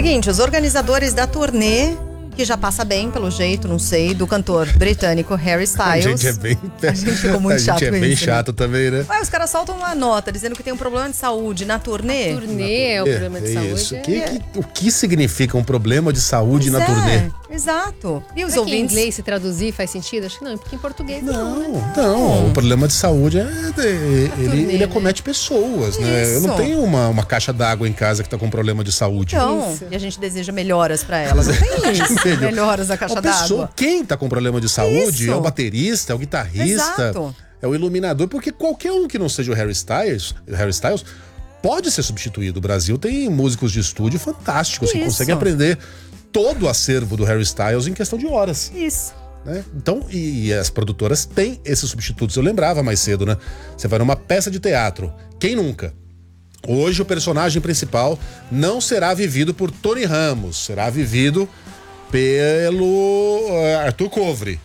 Seguinte, os organizadores da turnê, que já passa bem, pelo jeito, não sei, do cantor britânico Harry Styles. A gente é bem... A gente ficou muito chato com isso. A gente é bem chato também, né? Ué, os caras soltam uma nota dizendo que tem um problema de saúde na turnê. Turnê é o problema de saúde. Isso. O que significa um problema de saúde na turnê? Exato. E os Será ouvintes... que em inglês se traduzir faz sentido? Acho que não, porque em português não, né? Não. O problema de saúde ele acomete pessoas, né? Eu não tenho uma caixa d'água em casa que tá com problema de saúde. Então, e a gente deseja melhoras pra ela. Não tem isso. Melhoras da caixa d'água. Quem tá com problema de saúde é o baterista, é o guitarrista, Exato. é o iluminador, porque qualquer um que não seja o Harry Styles pode ser substituído. O Brasil tem músicos de estúdio fantásticos que conseguem aprender todo o acervo do Harry Styles em questão de horas. Isso. Né? Então, e as produtoras têm esses substitutos. Eu lembrava mais cedo, né? Você vai numa peça de teatro. Quem nunca? Hoje o personagem principal não será vivido por Tony Ramos, será vivido pelo Arthur Covre.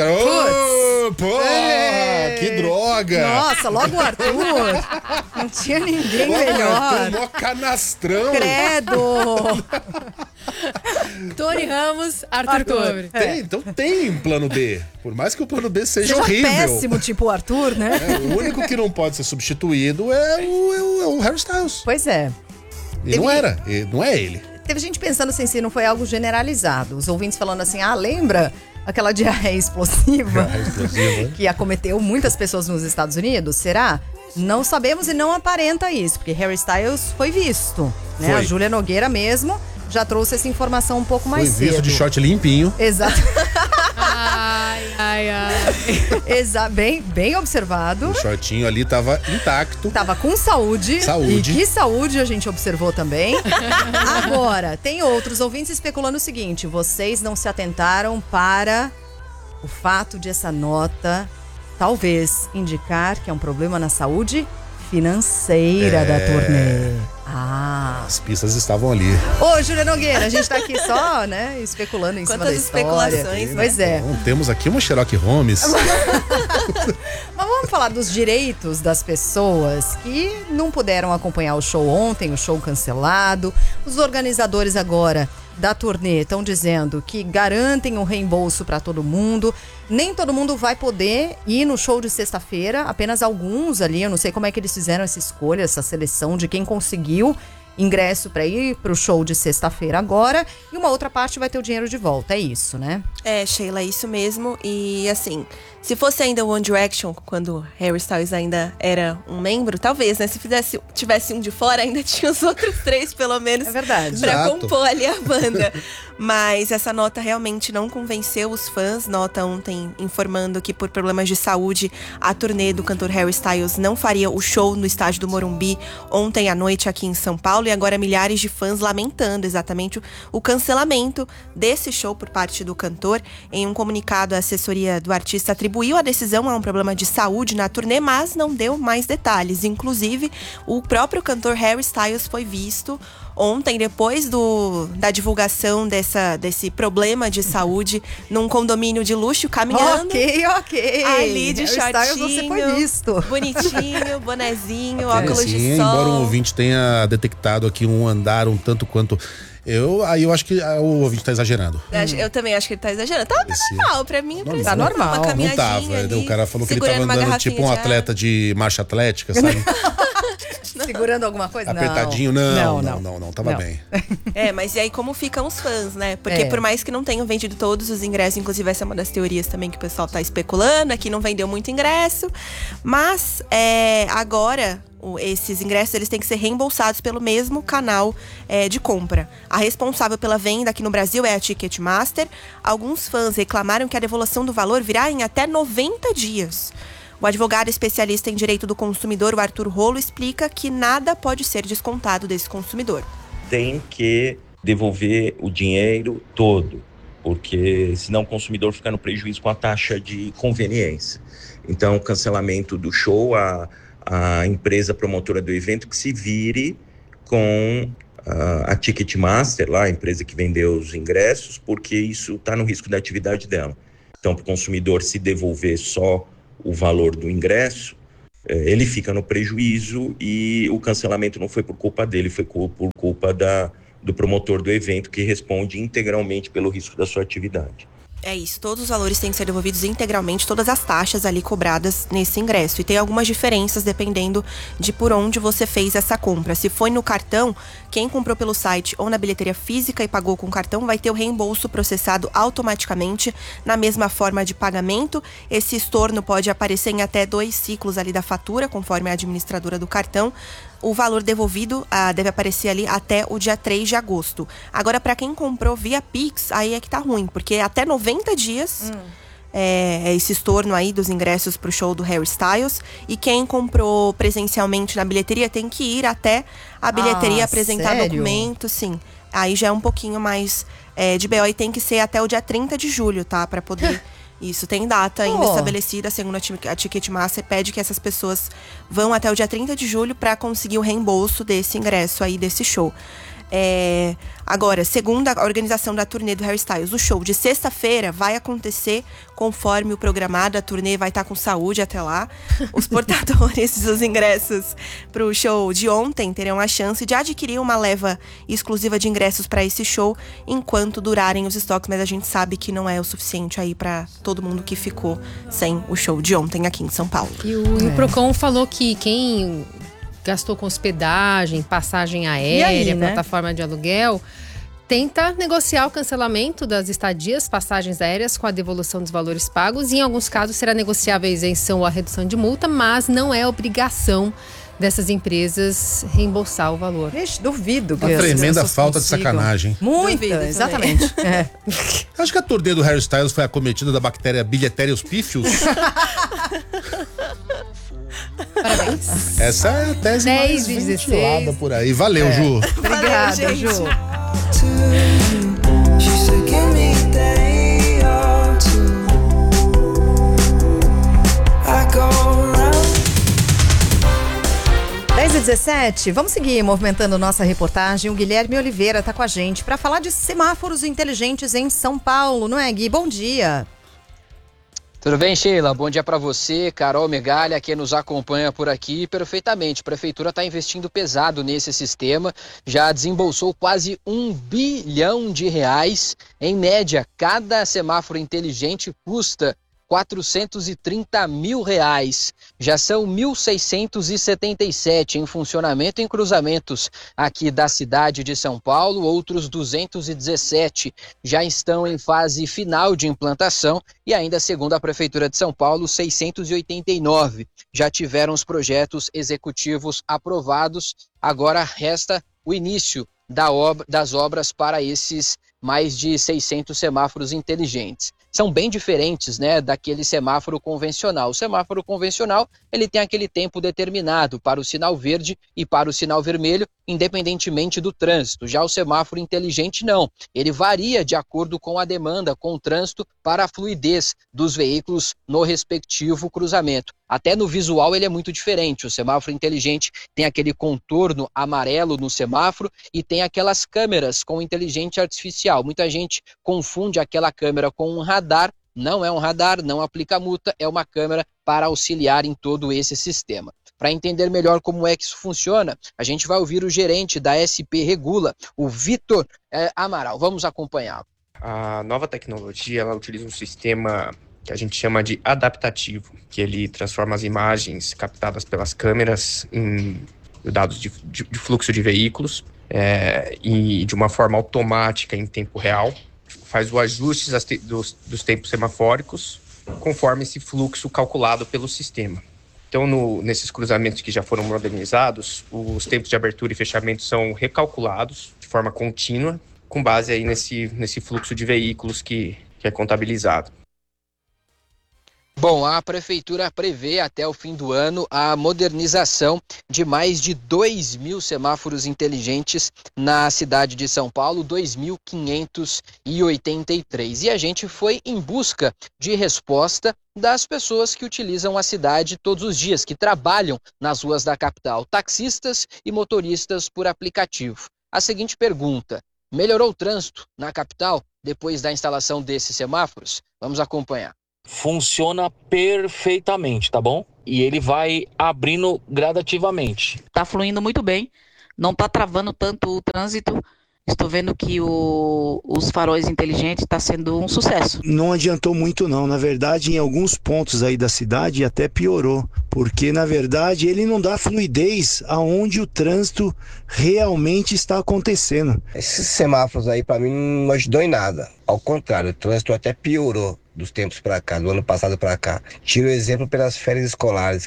Que droga! Nossa, logo o Arthur. Não tinha ninguém melhor. Arthur, mó canastrão. Credo! Tony Ramos, Arthur Covre. Então tem plano B. Por mais que o plano B seja horrível. Péssimo, tipo o Arthur, né? O único que não pode ser substituído é o Harry Styles. Pois é. E não é ele. Teve gente pensando assim, se não foi algo generalizado. Os ouvintes falando assim, lembra aquela diarreia explosiva que acometeu muitas pessoas nos Estados Unidos? Será? Não sabemos e não aparenta isso, porque Harry Styles foi visto, né? A Júlia Nogueira mesmo já trouxe essa informação um pouco mais cedo. Foi visto de short limpinho. Exato. Ai. Bem observado. O shortinho ali tava intacto. Tava com saúde. E que saúde a gente observou também. Agora, tem outros ouvintes especulando o seguinte: vocês não se atentaram para o fato de essa nota talvez indicar que é um problema na saúde financeira da turnê. As pistas estavam ali. Ô, Júlia Nogueira, a gente tá aqui só, né, especulando em cima da história. Especulações, né? Pois é. Então, temos aqui uma Sherlock Holmes. Mas vamos falar dos direitos das pessoas que não puderam acompanhar o show ontem, o show cancelado. Os organizadores agora da turnê estão dizendo que garantem o reembolso para todo mundo. Nem todo mundo vai poder ir no show de sexta-feira, apenas alguns ali. Eu não sei como é que eles fizeram essa escolha, essa seleção de quem conseguiu ingresso para ir pro show de sexta-feira agora, e uma outra parte vai ter o dinheiro de volta, é isso, né? É, Sheila, é isso mesmo. E assim, se fosse ainda o One Direction, quando Harry Styles ainda era um membro, talvez, né? Se tivesse um de fora, ainda tinha os outros 3, pelo menos. É verdade. Pra compor ali a banda. Mas essa nota realmente não convenceu os fãs. Nota ontem informando que por problemas de saúde, a turnê do cantor Harry Styles não faria o show no estádio do Morumbi ontem à noite aqui em São Paulo. E agora milhares de fãs lamentando exatamente o cancelamento desse show por parte do cantor. Em um comunicado, a assessoria do artista atribuiu a decisão a um problema de saúde na turnê, mas não deu mais detalhes. Inclusive, o próprio cantor Harry Styles foi visto ontem, depois da divulgação desse problema de saúde, num condomínio de luxo, caminhando. Ok. Ali de Harry shortinho. Styles, você foi visto. Bonitinho, bonezinho, óculos de sol. Embora um ouvinte tenha detectado aqui um andar um tanto quanto... Eu acho que o ouvinte tá exagerando. Eu também acho que ele tá exagerando. Tá normal, pra mim. Tá normal. Uma Não tava. ali, O cara falou que ele tava andando tipo um atleta de marcha atlética, sabe? Segurando alguma coisa? Apertadinho, não, tava bem. Mas e aí como ficam os fãs, né? Porque por mais que não tenham vendido todos os ingressos, inclusive essa é uma das teorias também que o pessoal tá especulando, aqui não vendeu muito ingresso, mas agora esses ingressos eles têm que ser reembolsados pelo mesmo canal de compra. A responsável pela venda aqui no Brasil é a Ticketmaster. Alguns fãs reclamaram que a devolução do valor virá em até 90 dias. O advogado especialista em direito do consumidor, o Arthur Rolo, explica que nada pode ser descontado desse consumidor. Tem que devolver o dinheiro todo, porque senão o consumidor fica no prejuízo com a taxa de conveniência. Então, o cancelamento do show, a empresa promotora do evento que se vire com a Ticketmaster, lá, a empresa que vendeu os ingressos, porque isso está no risco da atividade dela. Então, para o consumidor se devolver só o valor do ingresso, ele fica no prejuízo e o cancelamento não foi por culpa dele, foi por culpa da do promotor do evento, que responde integralmente pelo risco da sua atividade. É isso, todos os valores têm que ser devolvidos integralmente, todas as taxas ali cobradas nesse ingresso. E tem algumas diferenças dependendo de por onde você fez essa compra. Se foi no cartão, quem comprou pelo site ou na bilheteria física e pagou com cartão vai ter o reembolso processado automaticamente na mesma forma de pagamento. Esse estorno pode aparecer em até 2 ciclos ali da fatura, conforme a administradora do cartão. O valor devolvido deve aparecer ali até o dia 3 de agosto. Agora, para quem comprou via Pix, aí é que tá ruim, porque até 90 dias é esse estorno aí dos ingressos pro show do Harry Styles. E quem comprou presencialmente na bilheteria tem que ir até a bilheteria apresentar documento, sim. Aí já é um pouquinho mais de BO e tem que ser até o dia 30 de julho, tá? Para poder... Isso, tem data ainda estabelecida, segundo a Ticketmaster, pede que essas pessoas vão até o dia 30 de julho para conseguir o reembolso desse ingresso aí, desse show. Agora, segundo a organização da turnê do Harry Styles, o show de sexta-feira vai acontecer conforme o programado. A turnê vai estar com saúde até lá. Os portadores dos ingressos para o show de ontem terão a chance de adquirir uma leva exclusiva de ingressos para esse show enquanto durarem os estoques, mas a gente sabe que não é o suficiente aí para todo mundo que ficou sem o show de ontem aqui em São Paulo. E o Procon falou que quem gastou com hospedagem, passagem aérea, plataforma de aluguel, tenta negociar o cancelamento das estadias, passagens aéreas com a devolução dos valores pagos. E em alguns casos será negociável a isenção ou a redução de multa, mas não é obrigação dessas empresas reembolsar o valor. Vixe, duvido. Uma tremenda falta de sacanagem. Muita, exatamente. Acho que a turnê do Harry Styles foi acometida da bactéria Bilheterius pifius. Parabéns. Essa é a tese 10 mais e 16. ventilada por aí. Valeu, Ju. Obrigada, Valeu, Ju. She said, give me a day or two. I go around. 10h17, vamos seguir movimentando nossa reportagem. O Guilherme Oliveira está com a gente para falar de semáforos inteligentes em São Paulo, não é, Gui? Bom dia. Tudo bem, Sheila? Bom dia para você, Carol Megalha, quem nos acompanha por aqui perfeitamente. A Prefeitura está investindo pesado nesse sistema, já desembolsou quase R$1 bilhão. Em média, cada semáforo inteligente custa R$430 mil. Já são 1.677 em funcionamento em cruzamentos aqui da cidade de São Paulo. Outros 217 já estão em fase final de implantação e ainda, segundo a Prefeitura de São Paulo, 689 já tiveram os projetos executivos aprovados. Agora resta o início das obras para esses mais de 600 semáforos inteligentes. São bem diferentes, né, daquele semáforo convencional. O semáforo convencional, ele tem aquele tempo determinado para o sinal verde e para o sinal vermelho, independentemente do trânsito. Já o semáforo inteligente não. Ele varia de acordo com a demanda, com o trânsito, para a fluidez dos veículos no respectivo cruzamento. Até no visual ele é muito diferente. O semáforo inteligente tem aquele contorno amarelo no semáforo e tem aquelas câmeras com inteligência artificial. Muita gente confunde aquela câmera com um radar. Não é um radar, não aplica multa, é uma câmera para auxiliar em todo esse sistema. Para entender melhor como é que isso funciona, a gente vai ouvir o gerente da SP Regula, o Vitor Amaral. Vamos acompanhá-lo. A nova tecnologia, ela utiliza um sistema que a gente chama de adaptativo, que ele transforma as imagens captadas pelas câmeras em dados de fluxo de veículos e de uma forma automática em tempo real. Faz o ajuste dos tempos semafóricos conforme esse fluxo calculado pelo sistema. Então, nesses cruzamentos que já foram modernizados, os tempos de abertura e fechamento são recalculados de forma contínua, com base aí nesse fluxo de veículos que é contabilizado. Bom, a Prefeitura prevê até o fim do ano a modernização de mais de 2.000 semáforos inteligentes na cidade de São Paulo, 2.583. E a gente foi em busca de resposta das pessoas que utilizam a cidade todos os dias, que trabalham nas ruas da capital, taxistas e motoristas por aplicativo. A seguinte pergunta: melhorou o trânsito na capital depois da instalação desses semáforos? Vamos acompanhar. Funciona perfeitamente, tá bom? E ele vai abrindo gradativamente. Tá fluindo muito bem, não tá travando tanto o trânsito. Estou vendo que os faróis inteligentes está sendo um sucesso. Não adiantou muito não, na verdade em alguns pontos aí da cidade até piorou, porque na verdade ele não dá fluidez aonde o trânsito realmente está acontecendo. Esses semáforos aí para mim não ajudou em nada, ao contrário, o trânsito até piorou dos tempos para cá, do ano passado para cá. Tiro o exemplo pelas férias escolares.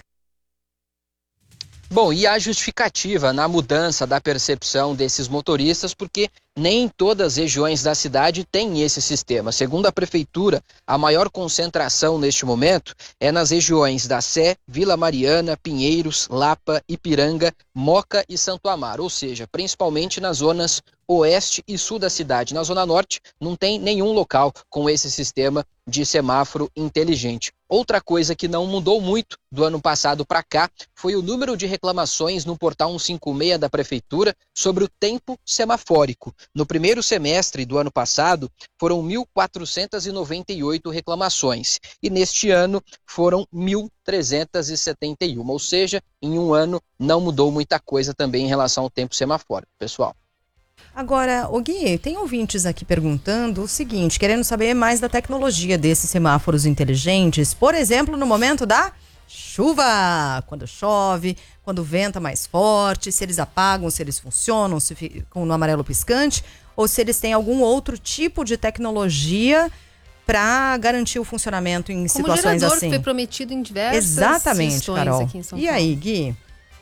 Bom, e a justificativa na mudança da percepção desses motoristas, porque nem em todas as regiões da cidade tem esse sistema. Segundo a prefeitura, a maior concentração neste momento é nas regiões da Sé, Vila Mariana, Pinheiros, Lapa, Ipiranga, Moca e Santo Amaro, ou seja, principalmente nas zonas oeste e sul da cidade. Na zona norte não tem nenhum local com esse sistema de semáforo inteligente. Outra coisa que não mudou muito do ano passado para cá foi o número de reclamações no portal 156 da prefeitura sobre o tempo semafórico. No primeiro semestre do ano passado foram 1.498 reclamações e neste ano foram 1.371, ou seja, em um ano não mudou muita coisa também em relação ao tempo semafórico, pessoal. Agora, o Gui, tem ouvintes aqui perguntando o seguinte, querendo saber mais da tecnologia desses semáforos inteligentes, por exemplo, no momento da chuva, quando chove, quando venta mais forte, se eles apagam, se eles funcionam, se ficam no amarelo piscante, ou se eles têm algum outro tipo de tecnologia para garantir o funcionamento em situações gerador assim. Que foi prometido em diversas Exatamente, Carol. aqui em São E Paulo. aí, Gui?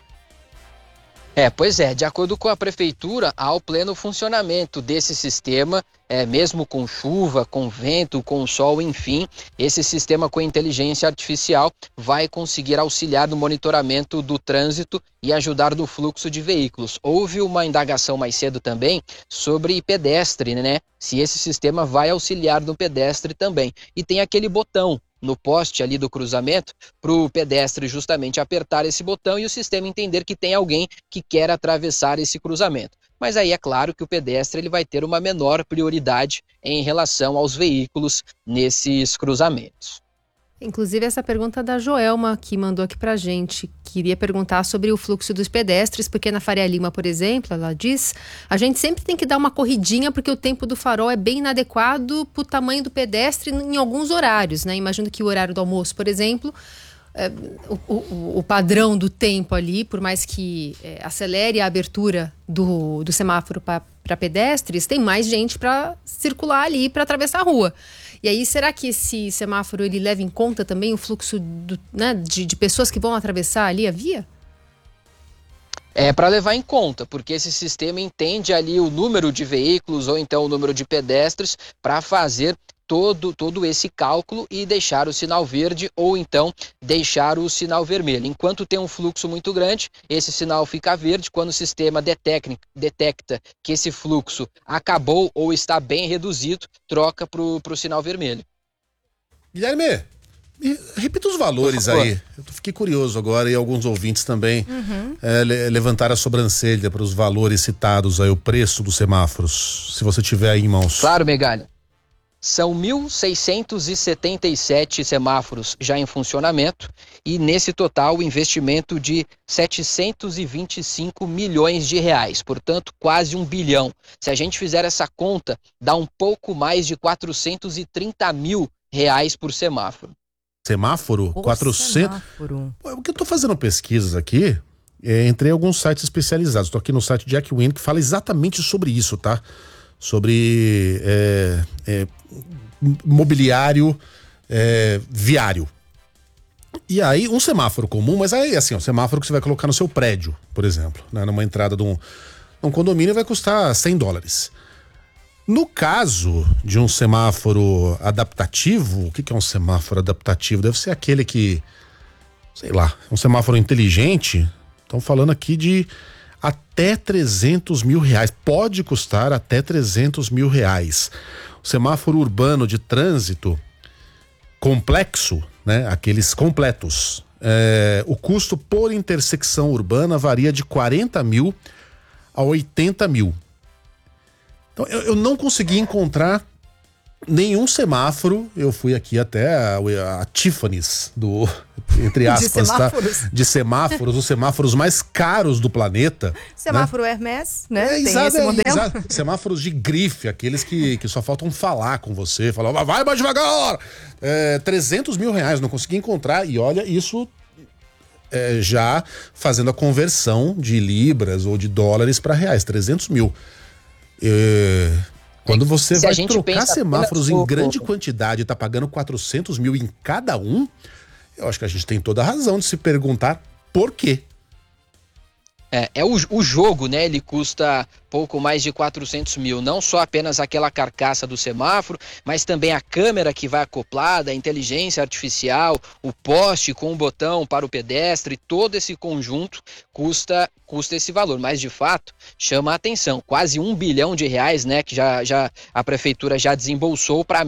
Pois é, de acordo com a prefeitura, há o pleno funcionamento desse sistema, mesmo com chuva, com vento, com sol, enfim, esse sistema com inteligência artificial vai conseguir auxiliar no monitoramento do trânsito e ajudar no fluxo de veículos. Houve uma indagação mais cedo também sobre pedestre, né? Se esse sistema vai auxiliar no pedestre também. E tem aquele botão no poste ali do cruzamento para o pedestre justamente apertar esse botão e o sistema entender que tem alguém que quer atravessar esse cruzamento. Mas aí é claro que o pedestre ele vai ter uma menor prioridade em relação aos veículos nesses cruzamentos. Inclusive essa pergunta da Joelma que mandou aqui pra gente, queria perguntar sobre o fluxo dos pedestres, porque na Faria Lima, por exemplo, ela diz, a gente sempre tem que dar uma corridinha porque o tempo do farol é bem inadequado pro tamanho do pedestre em alguns horários, né? Imagino que o horário do almoço, por exemplo, o padrão do tempo ali, por mais que acelere a abertura do semáforo para pedestres, tem mais gente para circular ali, para atravessar a rua. E aí, será que esse semáforo ele leva em conta também o fluxo de pessoas que vão atravessar ali a via? É para levar em conta, porque esse sistema entende ali o número de veículos ou então o número de pedestres para fazer todo esse cálculo e deixar o sinal verde ou então deixar o sinal vermelho. Enquanto tem um fluxo muito grande, esse sinal fica verde. Quando o sistema detecta que esse fluxo acabou ou está bem reduzido, troca para o sinal vermelho. Guilherme, repita os valores aí. Eu fiquei curioso agora e alguns ouvintes também levantaram a sobrancelha para os valores citados aí, o preço dos semáforos, se você tiver aí em mãos. Claro, Megalha. São 1.677 semáforos já em funcionamento e nesse total o investimento de 725 milhões de reais, portanto quase 1 bilhão. Se a gente fizer essa conta, dá um pouco mais de 430 mil reais por semáforo. Semáforo? 400? Semáforo. Porque eu tô fazendo pesquisas aqui, entrei em alguns sites especializados. Tô aqui no site Jack Win, que fala exatamente sobre isso, tá? Sobre mobiliário viário. E aí, um semáforo comum, mas aí, assim, um semáforo que você vai colocar no seu prédio, por exemplo, né, numa entrada de um condomínio vai custar $100. No caso de um semáforo adaptativo, o que é um semáforo adaptativo? Deve ser aquele que, sei lá, um semáforo inteligente. Estão falando aqui de até 300 mil reais. Pode custar até 300 mil reais. O semáforo urbano de trânsito complexo, né? Aqueles completos. O custo por intersecção urbana varia de 40 mil a 80 mil. Então, eu não consegui encontrar nenhum semáforo, eu fui aqui até a Tiffany's entre aspas, de semáforos, os semáforos mais caros do planeta. Semáforo, né? Hermès, né? Tem esse modelo. Exato. Semáforos de grife, aqueles que só faltam falar com você, falar, vai mais devagar! 300 mil reais, não consegui encontrar, e olha, isso já fazendo a conversão de libras ou de dólares para reais, 300 mil. Quando você vai trocar semáforos em grande quantidade e tá pagando 400 mil em cada um, eu acho que a gente tem toda a razão de se perguntar por quê. O jogo, né? Ele custa pouco mais de 400 mil. Não só apenas aquela carcaça do semáforo, mas também a câmera que vai acoplada, a inteligência artificial, o poste com o botão para o pedestre, todo esse conjunto custa esse valor. Mas, de fato, chama a atenção. Quase R$1 bilhão, né? Que já a prefeitura já desembolsou para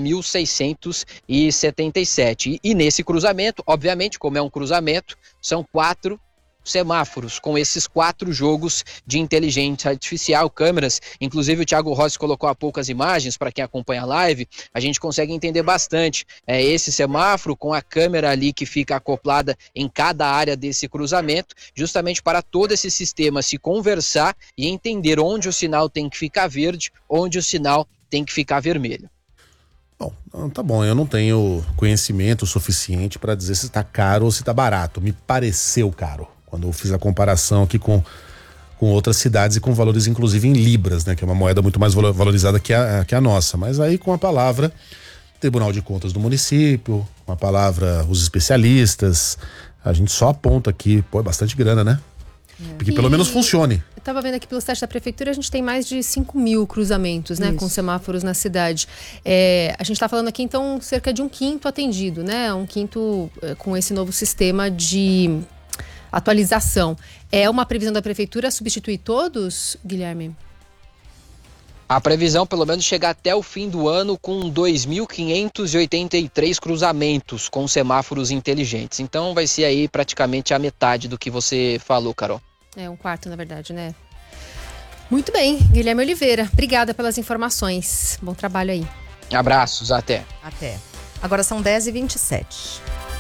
1.677. E nesse cruzamento, obviamente, como é um cruzamento, são 4 semáforos com esses 4 jogos de inteligência artificial, câmeras. Inclusive o Thiago Rossi colocou há pouco as imagens para quem acompanha a live, a gente consegue entender bastante esse semáforo com a câmera ali que fica acoplada em cada área desse cruzamento, justamente para todo esse sistema se conversar e entender onde o sinal tem que ficar verde, onde o sinal tem que ficar vermelho. Bom, tá bom, eu não tenho conhecimento suficiente para dizer se está caro ou se está barato. Me pareceu caro quando eu fiz a comparação aqui com outras cidades e com valores inclusive em libras, né, que é uma moeda muito mais valorizada que a nossa. Mas aí com a palavra Tribunal de Contas do município, com a palavra os especialistas, a gente só aponta aqui, é bastante grana, né? Porque pelo menos funcione. Eu estava vendo aqui pelo site da prefeitura, a gente tem mais de 5 mil cruzamentos, né, com semáforos na cidade. A gente está falando aqui, então, cerca de 1/5 atendido, né? 1/5 com esse novo sistema de atualização. É uma previsão da prefeitura substituir todos, Guilherme? A previsão, pelo menos, chega até o fim do ano com 2.583 cruzamentos com semáforos inteligentes. Então vai ser aí praticamente a metade do que você falou, Carol. 1/4, na verdade, né? Muito bem, Guilherme Oliveira. Obrigada pelas informações. Bom trabalho aí. Abraços, até. Até. Agora são 10h27.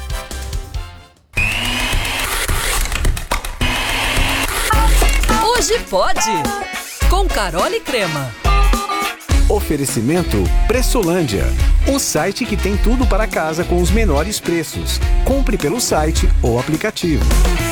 Hoje pode, com Carol e Crema. Oferecimento Pressolândia, o site que tem tudo para casa com os menores preços. Compre pelo site ou aplicativo.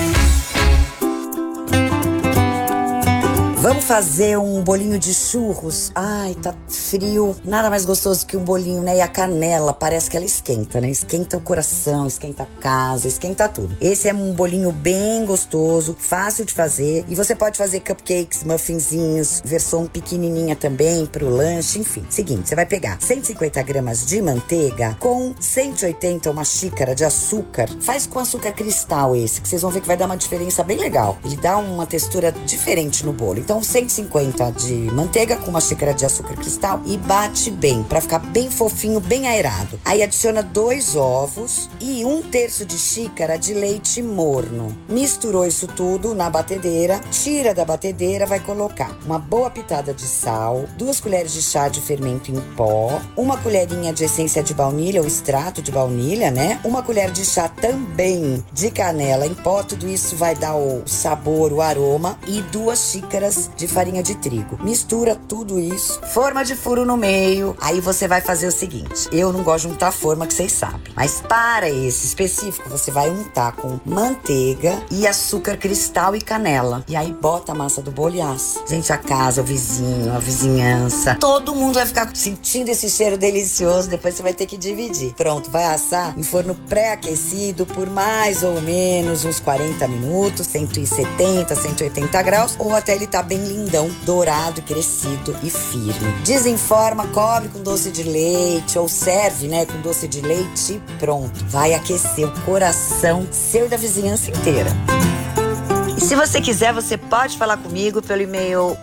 Vamos fazer um bolinho de churros? Ai, tá frio. Nada mais gostoso que um bolinho, né? E a canela, parece que ela esquenta, né? Esquenta o coração, esquenta a casa, esquenta tudo. Esse é um bolinho bem gostoso, fácil de fazer. E você pode fazer cupcakes, muffinzinhos, versão pequenininha também pro lanche, enfim. Seguinte, você vai pegar 150 gramas de manteiga com 180, uma xícara de açúcar. Faz com açúcar cristal esse, que vocês vão ver que vai dar uma diferença bem legal. Ele dá uma textura diferente no bolo. Então 150 de manteiga com uma xícara de açúcar cristal e bate bem, pra ficar bem fofinho, bem aerado. Aí adiciona 2 ovos e 1/3 de xícara de leite morno. Misturou isso tudo na batedeira, tira da batedeira, vai colocar uma boa pitada de sal, 2 colheres de chá de fermento em pó, 1 colherinha de essência de baunilha ou extrato de baunilha, né? 1 colher de chá também de canela em pó. Tudo isso vai dar o sabor, o aroma, e 2 xícaras de farinha de trigo. Mistura tudo isso, forma de furo no meio. Aí você vai fazer o seguinte: eu não gosto de untar forma, que vocês sabem, mas para esse específico você vai untar com manteiga e açúcar cristal e canela. E aí bota a massa do bolo e assa. Gente, a casa, o vizinho, a vizinhança, todo mundo vai ficar sentindo esse cheiro delicioso. Depois você vai ter que dividir. Pronto, vai assar em forno pré-aquecido por mais ou menos uns 40 minutos, 170, 180 graus, ou até ele tá bem lindão, dourado, crescido e firme. Desenforma, cobre com doce de leite ou serve, né, com doce de leite e pronto. Vai aquecer o coração seu e da vizinhança inteira. E se você quiser, você pode falar comigo pelo e-mail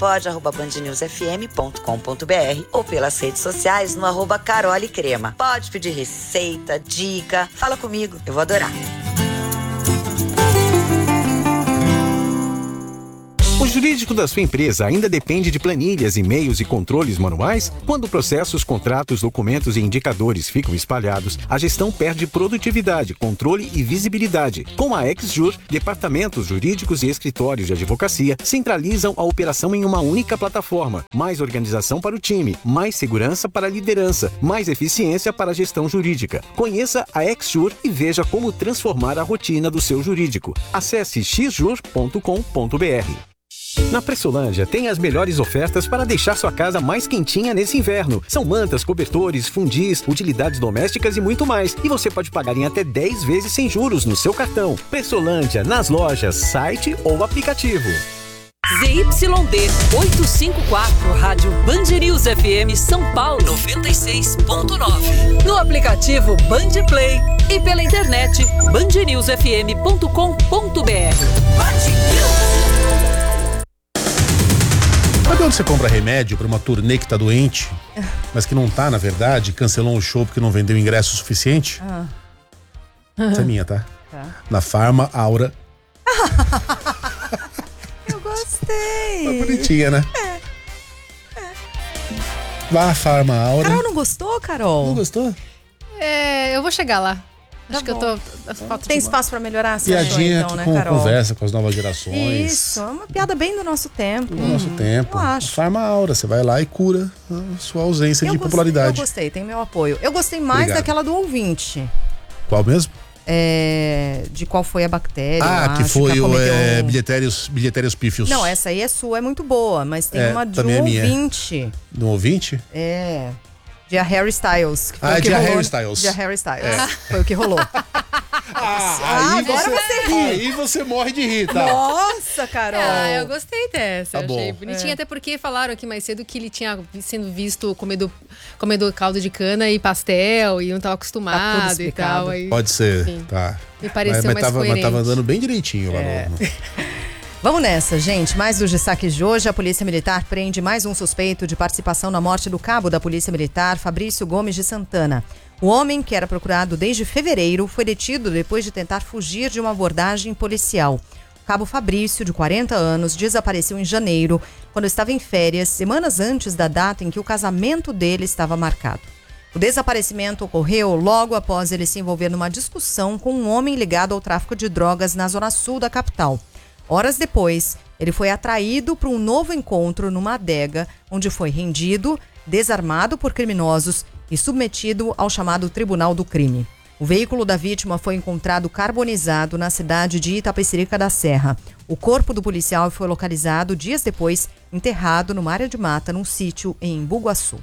hojepod@bandnewsfm.com.br ou pelas redes sociais no @carolecrema. Pode pedir receita, dica, fala comigo, eu vou adorar. O jurídico da sua empresa ainda depende de planilhas, e-mails e controles manuais? Quando processos, contratos, documentos e indicadores ficam espalhados, a gestão perde produtividade, controle e visibilidade. Com a XJur, departamentos jurídicos e escritórios de advocacia centralizam a operação em uma única plataforma. Mais organização para o time, mais segurança para a liderança, mais eficiência para a gestão jurídica. Conheça a XJur e veja como transformar a rotina do seu jurídico. Acesse xjur.com.br. Na Pressolândia tem as melhores ofertas para deixar sua casa mais quentinha nesse inverno. São mantas, cobertores, fundis, utilidades domésticas e muito mais. E você pode pagar em até 10 vezes sem juros no seu cartão. Pressolândia, nas lojas, site ou aplicativo. ZYD 854, Rádio Band News FM São Paulo 96.9. No aplicativo Band Play e pela internet bandnewsfm.com.br. Sabe onde você compra remédio para uma turnê que tá doente, mas que não tá, na verdade, cancelou um show porque não vendeu ingresso suficiente? Essa é minha, tá? Na Farma Aura. Eu gostei. Tá bonitinha, né? Vá, Farma Aura. Carol, não gostou, Carol? Não gostou? Eu vou chegar lá. Acho que eu tô... Tem espaço pra melhorar? Piadinha então, né, com Carol? Conversa com as novas gerações. Isso, é uma piada bem do nosso tempo. Do nosso tempo. Eu acho. Farma Aura, você vai lá e cura a sua ausência de popularidade. Eu gostei, tem meu apoio. Eu gostei mais Obrigado. daquela do ouvinte. Qual mesmo? De qual foi a bactéria. Que foi o Bilhetérios Pífios. Não, essa aí é sua, é muito boa, mas tem uma de um ouvinte. De um ouvinte? De a Harry Styles. Que foi de a Harry Styles. De a Harry Styles. Foi o que rolou. Agora você ri. Aí você morre de rir, tá? Nossa, Carol. Eu gostei dessa. Tá Achei bom. bonitinha. Até porque falaram aqui mais cedo que ele tinha sendo visto comendo caldo de cana e pastel e não estava acostumado e tal. Aí, pode ser, enfim, tá. Me pareceu mais coerente. Mas tava andando bem direitinho lá no... Vamos nessa, gente. Mais dos destaques de hoje. A Polícia Militar prende mais um suspeito de participação na morte do cabo da Polícia Militar, Fabrício Gomes de Santana. O homem, que era procurado desde fevereiro, foi detido depois de tentar fugir de uma abordagem policial. O cabo Fabrício, de 40 anos, desapareceu em janeiro, quando estava em férias, semanas antes da data em que o casamento dele estava marcado. O desaparecimento ocorreu logo após ele se envolver numa discussão com um homem ligado ao tráfico de drogas na zona sul da capital. Horas depois, ele foi atraído para um novo encontro numa adega, onde foi rendido, desarmado por criminosos e submetido ao chamado Tribunal do Crime. O veículo da vítima foi encontrado carbonizado na cidade de Itapecerica da Serra. O corpo do policial foi localizado dias depois, enterrado numa área de mata num sítio em Bugaçu.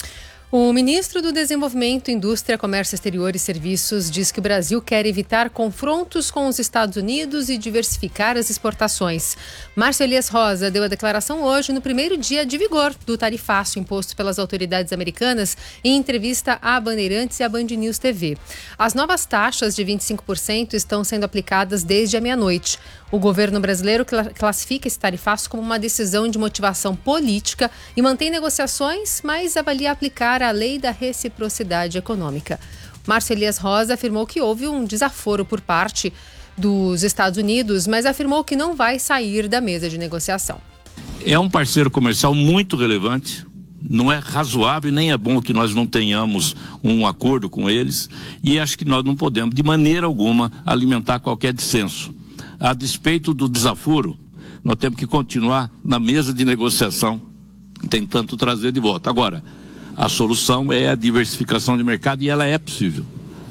O ministro do Desenvolvimento, Indústria, Comércio Exterior e Serviços diz que o Brasil quer evitar confrontos com os Estados Unidos e diversificar as exportações. Márcio Elias Rosa deu a declaração hoje no primeiro dia de vigor do tarifaço imposto pelas autoridades americanas em entrevista à Bandeirantes e à Band News TV. As novas taxas de 25% estão sendo aplicadas desde a meia-noite. O governo brasileiro classifica esse tarifaço como uma decisão de motivação política e mantém negociações, mas avalia aplicar a lei da reciprocidade econômica. Márcio Elias Rosa afirmou que houve um desaforo por parte dos Estados Unidos, mas afirmou que não vai sair da mesa de negociação. É um parceiro comercial muito relevante. Não é razoável, nem é bom que nós não tenhamos um acordo com eles. E acho que nós não podemos, de maneira alguma, alimentar qualquer dissenso. A despeito do desaforo, nós temos que continuar na mesa de negociação, tentando trazer de volta. Agora, a solução é a diversificação de mercado e ela é possível.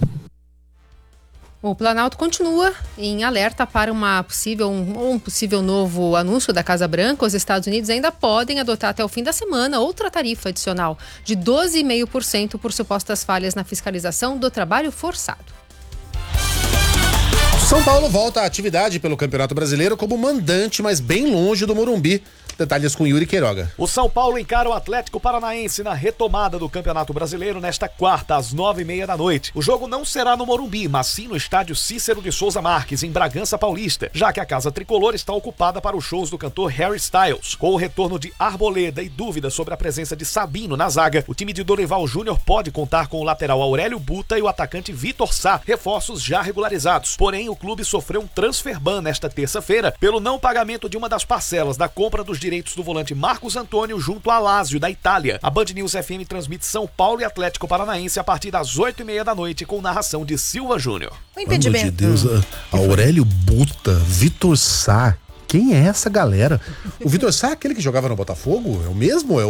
O Planalto continua em alerta para um possível novo anúncio da Casa Branca. Os Estados Unidos ainda podem adotar até o fim da semana outra tarifa adicional de 12,5% por supostas falhas na fiscalização do trabalho forçado. São Paulo volta à atividade pelo Campeonato Brasileiro como mandante, mas bem longe do Morumbi. Detalhes com Yuri Queiroga. O São Paulo encara o Atlético Paranaense na retomada do Campeonato Brasileiro nesta quarta, às 9h30 da noite. O jogo não será no Morumbi, mas sim no estádio Cícero de Souza Marques, em Bragança Paulista, já que a Casa Tricolor está ocupada para os shows do cantor Harry Styles. Com o retorno de Arboleda e dúvidas sobre a presença de Sabino na zaga, o time de Dorival Júnior pode contar com o lateral Aurélio Buta e o atacante Vitor Sá, reforços já regularizados. Porém, o clube sofreu um transfer ban nesta terça-feira pelo não pagamento de uma das parcelas da compra dos direitos do volante Marcos Antônio junto à Lazio, da Itália. A Band News FM transmite São Paulo e Atlético Paranaense a partir das 8h30 da noite com narração de Silva Júnior. O impedimento. Meu Deus, Aurélio Buta, Vitor Sá. Quem é essa galera? O Vitor Sá é aquele que jogava no Botafogo? É o mesmo?